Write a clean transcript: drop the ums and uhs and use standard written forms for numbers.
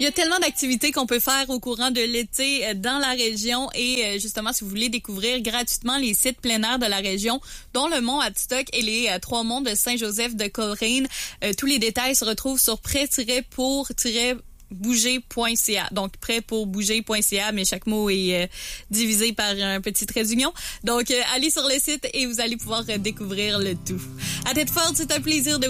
Il y a tellement d'activités qu'on peut faire au courant de l'été dans la région et justement, si vous voulez découvrir gratuitement les sites plein air de la région, dont le mont Adstock et les trois monts de Saint-Joseph de Coleraine, tous les détails se retrouvent sur prêt-pour-bouger.ca. Donc, prêt-pour-bouger.ca, mais chaque mot est divisé par un petit trait d'union. Donc, allez sur le site et vous allez pouvoir découvrir le tout. À tête forte, c'est un plaisir de